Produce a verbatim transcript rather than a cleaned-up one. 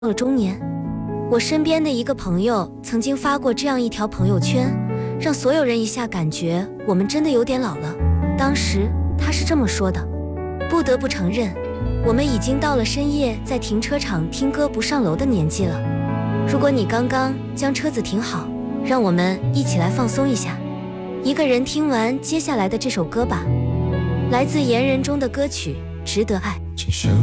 了中年。我身边的一个朋友曾经发过这样一条朋友圈，让所有人一下感觉我们真的有点老了。当时他是这么说的：不得不承认，我们已经到了深夜在停车场听歌不上楼的年纪了。如果你刚刚将车子停好，让我们一起来放松一下，一个人听完接下来的这首歌吧，来自言人中的歌曲《值得爱》。